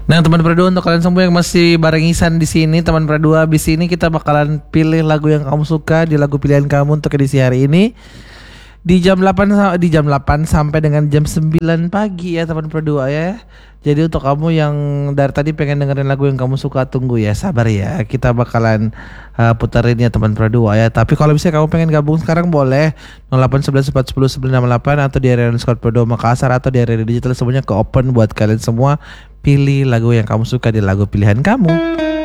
Nah teman Pradua, untuk kalian semua yang masih bareng Isan di sini, teman Pradua, abis ini kita bakalan pilih lagu yang kamu suka di lagu pilihan kamu untuk edisi hari ini di jam 8 sampai dengan jam 9 pagi ya teman Pradua ya. Jadi untuk kamu yang dari tadi pengen dengerin lagu yang kamu suka, tunggu ya, sabar ya. Kita bakalan puterin ya teman Pradua ya. Tapi kalau misalnya kamu pengen gabung sekarang boleh 0811 410 968 atau di area Discord Pradua Makassar atau di area digital, semuanya ke open buat kalian semua. Pilih lagu yang kamu suka di lagu pilihan kamu.